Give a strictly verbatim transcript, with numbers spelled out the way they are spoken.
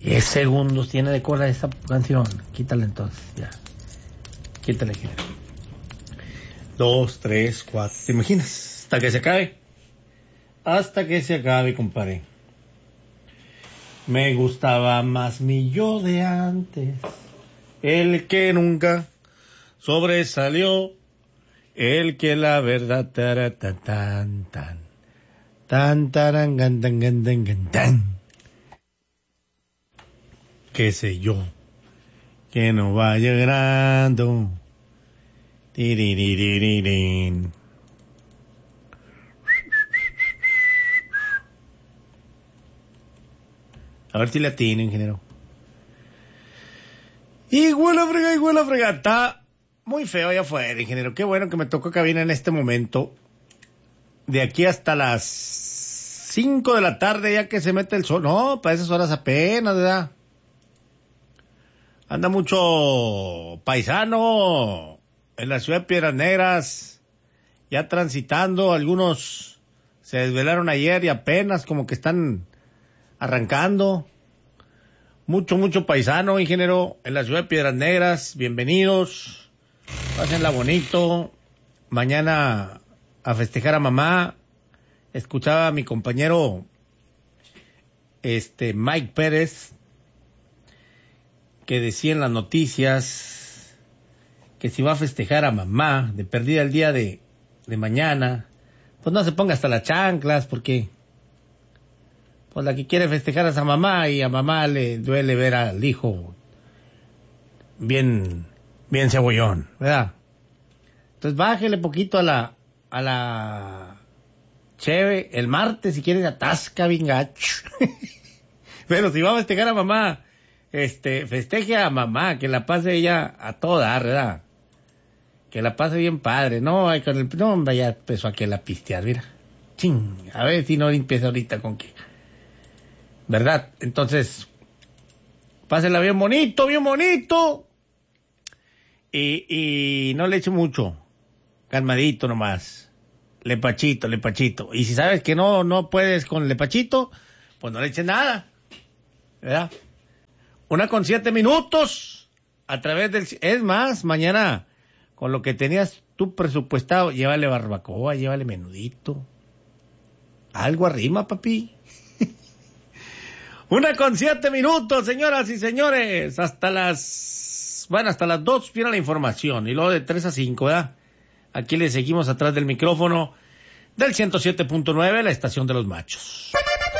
diez segundos tiene de cola esta canción. Quítale entonces, ya. Quítale, quítale. Dos, tres, cuatro. ¿Te imaginas? Hasta que se acabe. Hasta que se acabe, compadre. Me gustaba más mi yo de antes. El que nunca sobresalió. El que la verdad tara, tan tan tan tan taran, gan, tan, gan, tan, gan, tan. Qué sé yo, que no vaya llegando. Tiririririn. A ver si le atino, ingeniero. Igual a frega, igual a frega. Está muy feo allá afuera, ingeniero. Qué bueno que me tocó cabina en este momento. De aquí hasta las cinco de la tarde, ya que se mete el sol. No, para esas horas apenas, ¿verdad? Anda mucho paisano en la ciudad de Piedras Negras, ya transitando. Algunos se desvelaron ayer y apenas como que están arrancando. Mucho, mucho paisano, ingeniero, en la ciudad de Piedras Negras. Bienvenidos. Pásenla bonito. Mañana a festejar a mamá. Escuchaba a mi compañero este Mike Pérez que decía en las noticias que si va a festejar a mamá de perdida el día de, de mañana, pues no se ponga hasta las chanclas, porque pues la que quiere festejar es a mamá, y a mamá le duele ver al hijo bien, bien cebollón, ¿verdad? Entonces bájele poquito a la, a la cheve el martes, si quiere, atasca bien gacho. Pero si va a festejar a mamá, este, festeje a mamá, que la pase ella a toda, ¿verdad? Que la pase bien padre. No, ay, con el, no, hombre, ya empezó a que la pistear, mira. Ching, a ver si no empieza ahorita con que, ¿verdad? Entonces, pásela bien bonito, bien bonito. Y, y no le eche mucho. Calmadito nomás. Lepachito, lepachito. Y si sabes que no, no puedes con lepachito, pues no le eches nada, ¿verdad? Una con siete minutos a través del... Es más, mañana, con lo que tenías tú presupuestado, llévale barbacoa, llévale menudito. Algo arrima, papi. Una con siete minutos, señoras y señores. Hasta las... Bueno, hasta las dos viene la información. Y luego de tres a cinco, ¿verdad? Aquí le seguimos atrás del micrófono del ciento siete punto nueve, la estación de los machos.